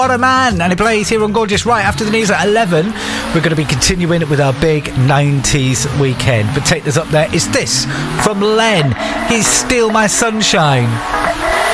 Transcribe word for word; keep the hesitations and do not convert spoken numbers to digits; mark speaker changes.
Speaker 1: What a man, and it plays here on Gorgeous right after the news at eleven. We're going to be continuing with our big nineties weekend, but take this up there is this from Len. He's Steal My Sunshine.